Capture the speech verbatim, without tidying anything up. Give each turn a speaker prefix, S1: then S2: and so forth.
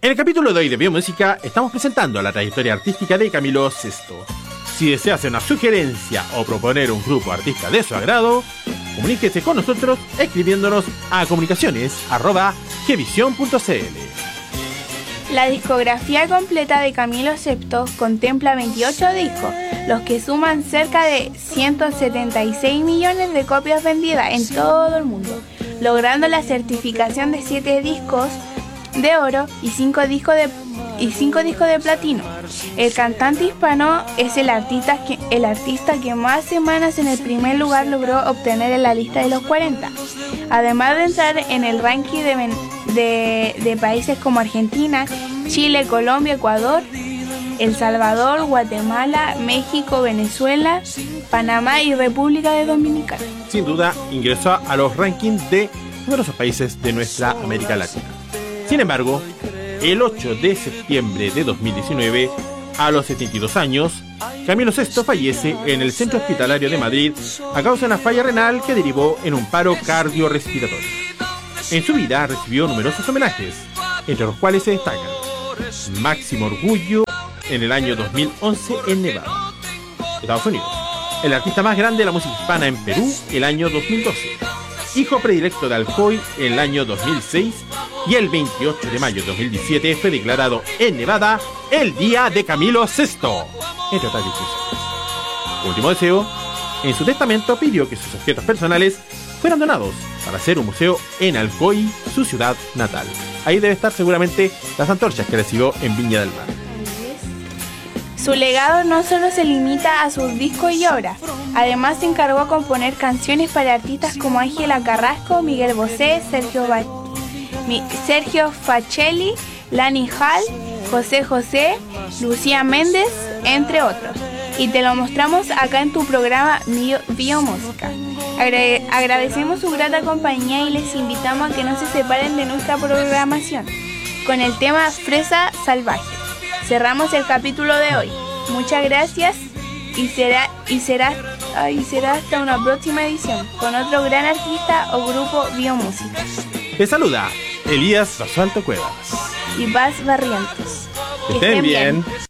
S1: En el capítulo de hoy de Biomúsica estamos presentando la trayectoria artística de Camilo Sesto. Si desea hacer una sugerencia o proponer un grupo artista de su agrado, comuníquese con nosotros escribiéndonos a comunicaciones arroba gvision punto cl.
S2: La discografía completa de Camilo Sesto contempla veintiocho discos, los que suman cerca de ciento setenta y seis millones de copias vendidas en todo el mundo, logrando la certificación de siete discos de oro y cinco discos de y cinco discos de platino. El cantante hispano es el artista que el artista que más semanas en el primer lugar logró obtener en la lista de los cuarenta, además de entrar en el ranking de, de, de países como Argentina, Chile, Colombia, Ecuador, El Salvador, Guatemala, México, Venezuela, Panamá y República de Dominicana.
S1: Sin duda ingresó a los rankings de numerosos países de nuestra América Latina. Sin embargo, el ocho de septiembre de dos mil diecinueve, a los setenta y dos años, Camilo Sesto fallece en el Centro Hospitalario de Madrid a causa de una falla renal que derivó en un paro cardiorrespiratorio. En su vida recibió numerosos homenajes, entre los cuales se destacan Máximo Orgullo en el año dos mil once en Nevada, Estados Unidos, el artista más grande de la música hispana en Perú el año dos mil doce, Hijo Predilecto de Alcoy en el año dos mil seis, y el veintiocho de mayo de dos mil diecisiete fue declarado en Nevada el Día de Camilo Sesto, entre otras discusiones. Último deseo, en su testamento pidió que sus objetos personales fueran donados para hacer un museo en Alcoy, su ciudad natal. Ahí debe estar seguramente las antorchas que recibió en Viña del Mar.
S2: Su legado no solo se limita a sus discos y obras, además se encargó a componer canciones para artistas como Ángela Carrasco, Miguel Bosé, Sergio, ba- Mi- Sergio Facelli, Lani Hall, José José, Lucía Méndez, entre otros. Y te lo mostramos acá en tu programa Bio- Biomúsica. Agra- agradecemos su grata compañía y les invitamos a que no se separen de nuestra programación con el tema Fresa Salvaje. Cerramos el capítulo de hoy. Muchas gracias y será y será y será hasta una próxima edición con otro gran artista o grupo Biomúsica.
S1: Te saluda Elías Basualto Cuevas
S2: Y Paz Barrientos.
S1: Que estén bien.